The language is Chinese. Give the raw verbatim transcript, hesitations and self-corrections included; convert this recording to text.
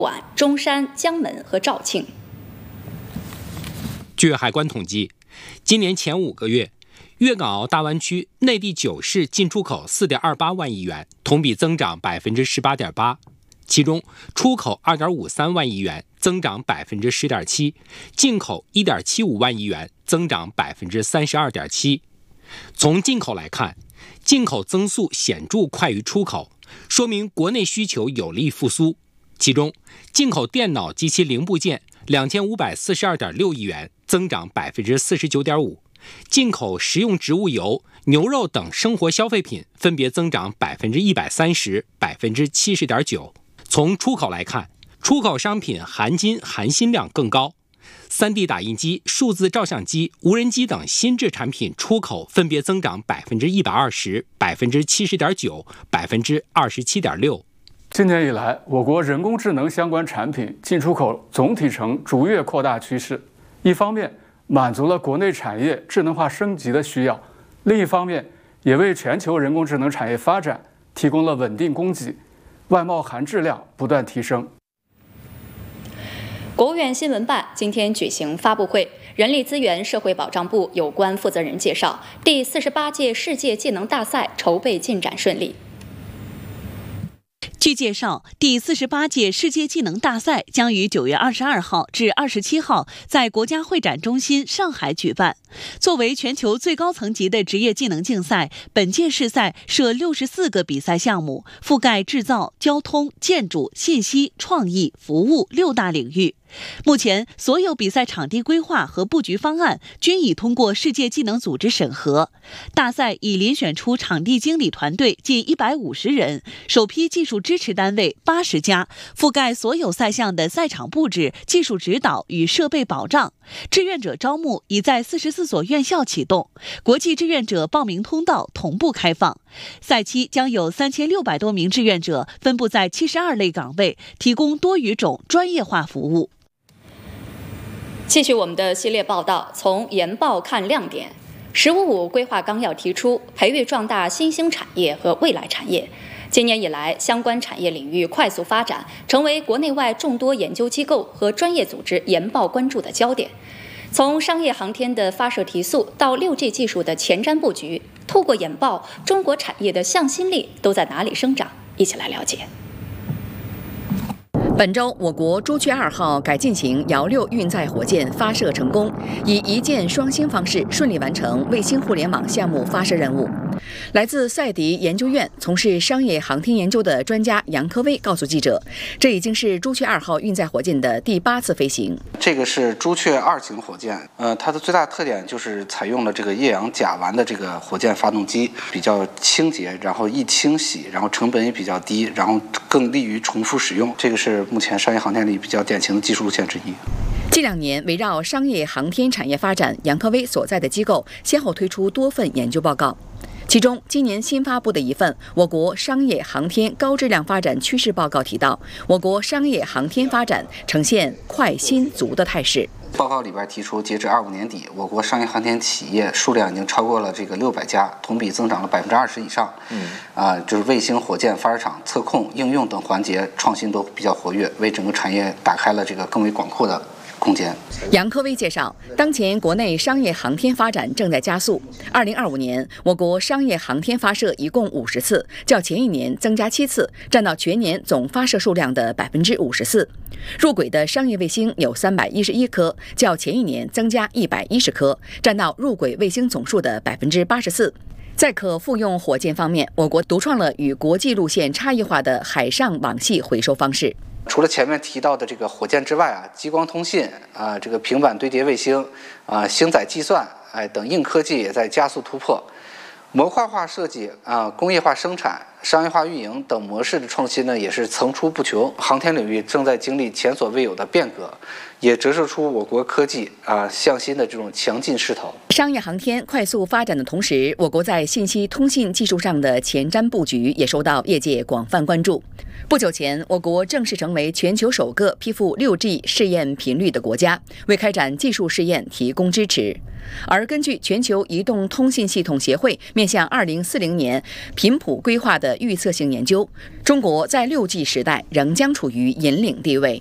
莞、中山、江门和肇庆。 据海关统计，今年前五个月，粤港澳大湾区内地九市进出口 四点二八万亿元，同比增长 百分之十八点八， 其中出口 二点五三万亿元，增长 百分之十点七， 进口 一点七五万亿元，增长 百分之三十二点七。 从进口来看，进口增速显著快于出口，说明国内需求有力复苏。其中，进口电脑及其零部件 两千五百四十二点六亿元，增长 百分之四十九点五， 进口食用植物油、牛肉等生活消费品分别增长 百分之一百三十、百分之七十点九。 从出口来看，出口商品含金含锌量更高， 三 D 打印机、数字照相机、无人机等新质产品出口分别增长 百分之一百二十、百分之七十点九、百分之二十七点六。 今年以来，我国人工智能相关产品进出口总体呈逐月扩大趋势。一方面满足了国内产业智能化升级的需要，另一方面也为全球人工智能产业发展提供了稳定供给，外贸含质量不断提升。 国务院新闻办今天举行发布会，人力资源社会保障部有关负责人介绍，第四十八届世界技能大赛筹备进展顺利。 据介绍，第四十八届世界技能大赛将于九月二十二号至二十七号在国家会展中心上海举办。作为全球最高层级的职业技能竞赛，本届试赛设六十四个比赛项目，覆盖制造、交通、建筑、信息、创意、服务六大领域。 目前，所有比赛场地规划和布局方案均已通过世界技能组织审核。大赛已遴选出场地经理团队近一百五十人，首批技术支持单位八十家，覆盖所有赛项的赛场布置、技术指导与设备保障。志愿者招募已在四十四所院校启动，国际志愿者报名通道同步开放。赛期将有三千六百多名志愿者分布在七十二类岗位，提供多语种专业化服务。 继续我们的系列报道，从研报看亮点。“十五五”规划纲要提出，培育壮大新兴产业和未来产业。今年以来，相关产业领域快速发展，成为国内外众多研究机构和专业组织研报关注的焦点。从商业航天的发射提速到 六 G 技术的前瞻布局，透过研报，中国产业的向心力都在哪里生长？一起来了解。 本周，我国朱雀二号改进型遥六运载火箭发射成功，以一箭双星方式顺利完成卫星互联网项目发射任务。来自赛迪研究院从事商业航天研究的专家杨科威告诉记者，这已经是朱雀二号运载火箭的第八次飞行。 这个是朱雀二型火箭，呃，它的最大特点就是采用了这个液氧甲烷的这个火箭发动机，比较清洁，然后易清洗，然后成本也比较低，然后更利于重复使用。这个是目前商业航天里比较典型的技术路线之一。 近两年，围绕商业航天产业发展，杨科威所在的机构先后推出多份研究报告。其中，今年新发布的一份《我国商业航天高质量发展趋势报告》提到，我国商业航天发展呈现快新足的态势。 报告里边提出，截至二五年底，我国商业航天企业数量已经超过了这个六百家，同比增长了百分之二十以上。嗯，啊，就是卫星、火箭发射场、测控、应用等环节创新都比较活跃，为整个产业打开了这个更为广阔的 空间。 杨科威介绍，当前国内商业航天发展正在加速。二零二五年，我国商业航天发射一共五十次，较前一年增加七次，占到全年总发射数量的百分之五十四。入轨的商业卫星有三百一十一颗，较前一年增加一百一十颗，占到入轨卫星总数的百分之八十四。 在可复用火箭方面，我国独创了与国际路线差异化的海上网系回收方式。 除了前面提到的这个火箭之外啊，激光通信啊，这个平板堆叠卫星啊，星载计算哎等硬科技也在加速突破。模块化设计啊，工业化生产、商业化运营等模式的创新呢，也是层出不穷。航天领域正在经历前所未有的变革，也折射出我国科技啊向新的这种强劲势头。 商业航天快速发展的同时，我国在信息通信技术上的前瞻布局也受到业界广泛关注。 不久前，我国正式成为全球首个批复 六 G 试验频率的国家，为开展技术试验提供支持。 而根据全球移动通信系统协会面向二零四零年频谱规划的预测性研究，中国在六 G 时代仍将处于引领地位。